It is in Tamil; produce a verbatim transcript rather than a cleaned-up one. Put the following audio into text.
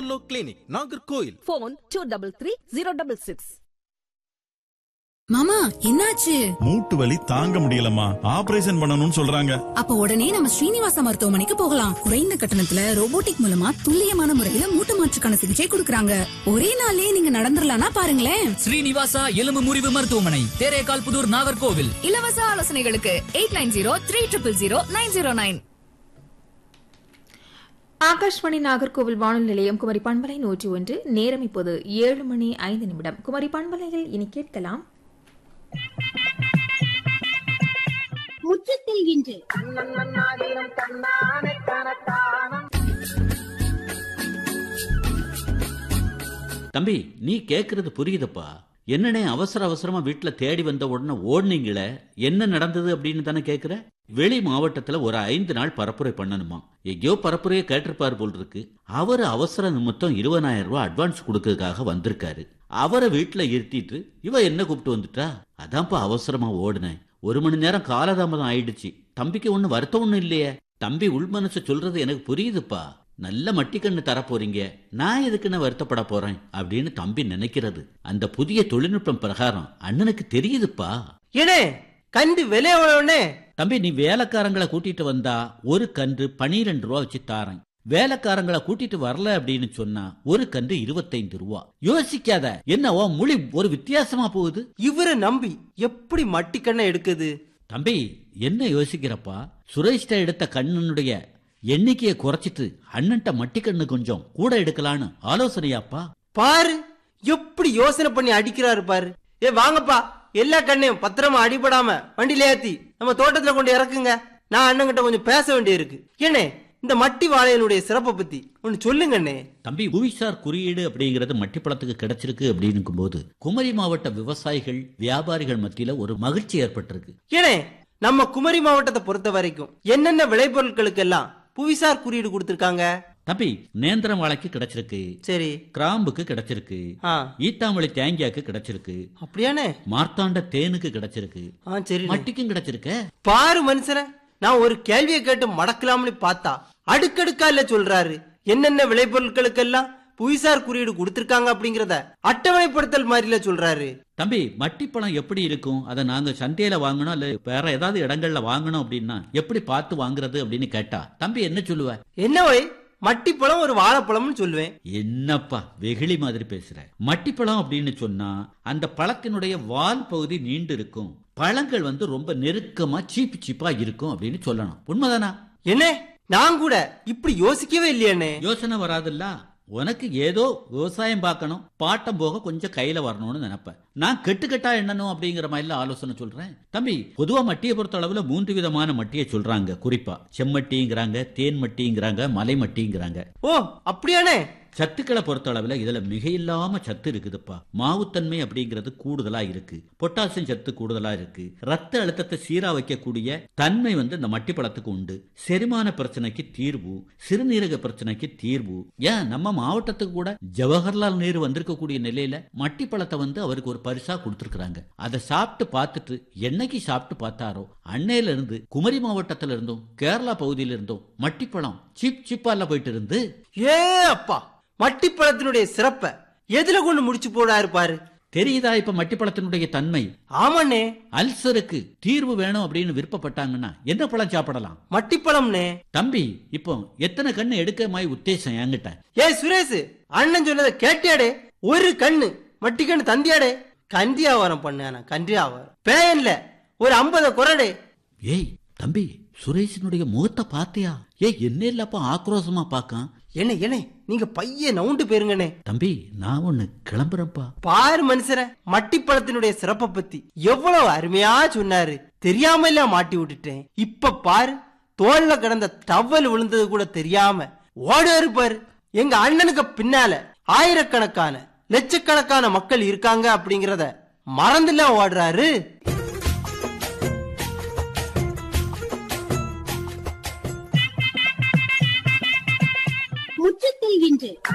Apollo clinic, Nagercoil. Phone two double three zero double six. மாமா, என்னாச்சு? மூட்டு வலி தாங்க முடியலம்மா, ஆபரேஷன் பண்ணணும்னு சொல்றாங்க. அப்ப உடனே நம்ம ஸ்ரீனிவாசா மருத்துவமனைக்கு போகலாம். குறைந்த கட்டணத்துல ரோபோட்டிக் மூலமா துல்லியமான முறையில மூட்டு மாற்றுக்கான சிகிச்சை கொடுக்கறாங்க. ஒரே நாள்லயே நீங்க நடந்துடலாம்னா பாருங்களேன். ஸ்ரீனிவாசா எலும்பு முறிவு மருத்துவமனை, தேரேகால் புதூர், நாகர்கோவில். இலவச ஆலோசனைகளுக்கு eight nine zero three triple zero nine zero nine. Akashvani Nagercoil வானொலி நிலையம், குமரி பண்பலை நூற்றி ஒன்று. நேரம் இப்போது ஏழு மணி ஐந்து நிமிடம். குமரி பண்பலையில் இனி கேட்கலாம் முற்றத்தில் இன்று. தம்பி, நீ கேக்குறது புரியுதப்பா. என்னனே அவசர அவசரமா வீட்டுல தேடி வந்த உடனே ஓடுனீங்களே, என்ன நடந்தது அப்படின்னு தானே கேக்குற? வெளி மாவட்டத்துல ஒரு ஐந்து நாள் பரப்புரை பண்ணணுமா? எங்கேயோ பரப்புரையை கேட்டிருப்பாரு போல் இருக்கு. அவரு அவசர நிமித்தம் இருபதாயிரம் ரூபாய் அட்வான்ஸ் கொடுக்கறதுக்காக வந்திருக்காரு. அவரை வீட்டுல இருத்திட்டு இவ என்ன கூப்பிட்டு வந்துட்டா. அதான்ப்பா அவசரமா ஓடுனேன். ஒரு மணி நேரம் காலதாமதம் ஆயிடுச்சு. தம்பிக்கு ஒண்ணு வருத்தம் ஒண்ணு இல்லையே. தம்பி உள்மனசு சொல்றது எனக்கு புரியுதுப்பா. நல்ல மட்டிக்கண்ணு தர போறீங்க, நான் எதுக்குன்னு வருத்தப்பட போறேன் அப்படின்னு தம்பி நினைக்கிறது அந்த புதிய தொழில்நுட்பம் பிரகாரம் அண்ணனுக்கு தெரியுதுப்பா. ஏனே கண்டு விலை எவ்வளவுனே? தம்பி, நீ வேலைக்காரங்களை கூட்டிட்டு வந்தா ஒரு கன்று பனிரெண்டு ரூபா வச்சு தாரேன். வேலைக்காரங்களை கூட்டிட்டு வரல அப்படின்னு சொன்னா ஒரு கன்று இருபத்தைந்து ரூபா. யோசிக்காத, என்னவோ மொழி ஒரு வித்தியாசமா போகுது. இவரை நம்பி எப்படி மட்டிக்கண்ணை எடுக்குது? தம்பி, என்ன யோசிக்கிறப்பா? சுரேஷ்ட எடுத்த கண்ணனுடைய எண்ணிக்கையை குறைச்சிட்டு அண்ணன்ட்ட மட்டிக்கண்ணு கொஞ்சம் கூட எடுக்கலான்னு ஆலோசனையாப்பா. பாரு எப்படி யோசனை பண்ணி அடிக்கிறாரு பாரு. ஏ வாங்கப்பா, எல்லா கண்ணையும் பத்திரமா அடிபடாம வண்டியில ஏத்தி நம்ம தோட்டத்துல கொண்டு இறக்குங்க. நான் அண்ணன் கிட்ட கொஞ்சம் பேச வேண்டிய இருக்கு. ஏனே, இந்த மட்டி வாழையினுடைய சிறப்பை பத்தி ஒன்னு சொல்லுங்க அண்ணே. தம்பி, புவிசார் குறியீடு அப்படிங்கறது மட்டிப்பழத்துக்கு கிடைச்சிருக்கு அப்படின்னு போது குமரி மாவட்ட விவசாயிகள் வியாபாரிகள் மத்தியில ஒரு மகிழ்ச்சி ஏற்பட்டிருக்கு. ஏனே, நம்ம குமரி மாவட்டத்தை பொறுத்த வரைக்கும் என்னென்ன விளைபொருட்களுக்கு எல்லாம் புவிசார் குறியீடு கொடுத்திருக்காங்க? தம்பி, நேந்திரம் வாழைக்கு கிடைச்சிருக்கு, சரி, கிராம்புக்கு கிடைச்சிருக்கு, ஈத்தாமொழி தேங்காய்க்கு கிடைச்சிருக்கு, அப்படியானே, மார்த்தாண்ட தேனுக்கு கிடைச்சிருக்கு, சரி, மட்டிக்கும் கிடைச்சிருக்க. பாரு மனுஷன, நான் ஒரு கேள்வியை கேட்டு மடக்கலாம்னு பார்த்தா அடுக்கடுக்கா இல்ல சொல்றாரு. என்னென்ன விளைபொருட்களுக்கெல்லாம் புவிசார் குறியீடு கொடுத்திருக்காங்க அப்படிங்கறத அட்டவணைப்படுத்தல் மாதிரில சொல்றாரு. தம்பி, மட்டிப்பழம் எப்படி இருக்கும்? அதை நாங்க சந்தையில வாங்கணும் இல்ல வேற ஏதாவது இடங்கள்ல வாங்கணும் அப்படின்னா எப்படி பார்த்து வாங்குறது அப்படின்னு கேட்டா தம்பி என்ன சொல்லுவ? என்ன வை, மட்டிப்பழம் ஒரு வாழைப்பழம்னு சொல்லுவேன். என்னப்பா வெகுளி மாதிரி பேசுற? மட்டிப்பழம் அப்படின்னு சொன்னா அந்த பழத்தினுடைய வால் பகுதி நீண்டு இருக்கும், பழங்கள் வந்து ரொம்ப நெருக்கமா சீப்பு சீப்பா இருக்கும் அப்படின்னு சொல்லணும். உண்மைதானா? என்ன, நான் கூட இப்படி யோசிக்கவே இல்லையானே. யோசனை வராதுல்ல உனக்கு? ஏதோ விவசாயம் பார்க்கணும், பாட்டம் போக கொஞ்சம் கையில வரணும்னு நினைப்பேன். நான் கெட்டு கெட்டா என்னணும் அப்படிங்கிற மாதிரி ஆலோசனை சொல்றேன். தம்பி, பொதுவா மட்டியை பொறுத்த அளவுல மூன்று விதமான மட்டியை சொல்றாங்க. குறிப்பா செம்மட்டிங்கிறாங்க, தேன் மட்டிங்கிறாங்க, மலை மட்டிங்கிறாங்க. ஓ, அப்படியானே? சத்துக்களை பொறுத்த அளவுல இதுல மிக இல்லாம சத்து இருக்குதுப்பா. மாவுத்தன்மை அப்படிங்கிறது கூடுதலா இருக்கு, பொட்டாசியம் சத்து கூடுதலா இருக்கு, ரத்த அழுத்தத்தை சீரா வைக்கக்கூடிய தன்மை வந்து இந்த மட்டி பழத்துக்கு உண்டு. செரிமான பிரச்சனைக்கு தீர்வு, சிறுநீரக பிரச்சனைக்கு தீர்வு. ஏன் நம்ம மாவட்டத்துக்கு கூட ஜவஹர்லால் நேரு வந்திருக்கக்கூடிய நிலையில மட்டி பழத்தை வந்து அவருக்கு ஒரு பரிசா கொடுத்திருக்காங்க. அதை சாப்பிட்டு பார்த்துட்டு என்னைக்கு சாப்பிட்டு பார்த்தாரோ அன்னையில இருந்து குமரி மாவட்டத்தில இருந்தும் கேரளா பகுதியில இருந்தும் மட்டிப்பழம் சீப் சீப்பால போயிட்டு இருந்து. ஏ அப்பா, மட்டிப்பழத்தினுடைய சிறப்ப எதுல கொண்டு முடிச்சு போடா இருப்பாரு. தெரியுதா இப்ப மட்டிப்பழத்தினுடைய தன்மை? ஆமாண்ணே. அல்சருக்கு தீர்வு வேணும் அப்படின்னு விருப்பப்பட்டாங்கன்னா என்ன பழம் சாப்பிடலாம்? மட்டிப்பழம்னே. தம்பி, இப்போ எத்தனை கண்ணு எடுக்க மாதிரி உத்தேசம் என்கிட்ட? ஏ சுரேஷ், அண்ணன் சொன்னதை கேட்டியாடே? ஒரு கண்ணு மட்டி கண்ணு தந்தியாடே? கன்றியாவரம் பண்ண கன்றியாவரம் பேன்ல ஒரு ஐம்பது குரடே. ஏய் தம்பி, சுரேஷனுடைய முகத்தை பாத்தியா? ஏ என்ன இல்லப்பா ஆக்ரோஷமா பாக்க. என்ன என்ன நீங்க பைய நவுண்டு போயிருங்கண்ணே. தம்பி, நான் ஒண்ணு கிளம்புறேன்ப்பா. பாரு மனுஷர, மட்டிப்பழத்தினுடைய சிறப்பை பத்தி எவ்வளவு அருமையா சொன்னாரு. தெரியாம இல்ல மாட்டி விட்டுட்டேன். இப்ப பாரு, தோல்ல கிடந்த டவல் விழுந்தது கூட தெரியாம ஓட இருப்பாரு. எங்க அண்ணனுக்கு பின்னால ஆயிரக்கணக்கான லட்சக்கணக்கான மக்கள் இருக்காங்க அப்படிங்கறத மறந்துல ஓடுறாரு. முற்றத்தில் இன்று